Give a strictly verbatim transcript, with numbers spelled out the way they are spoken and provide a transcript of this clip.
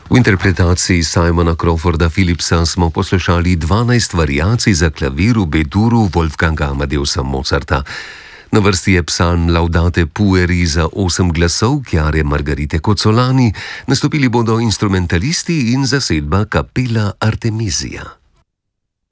V interpretaciji Simona Crawforda Philipsa smo poslušali dvanajst variacij za klavir v B-duru Wolfganga Amadeusa Mozarta. Na vrsti je psalm Laudate Pueri za osem glasov Chiare Margarite Cozzolani, nastopili bodo instrumentalisti in zasedba Capella Artemisia.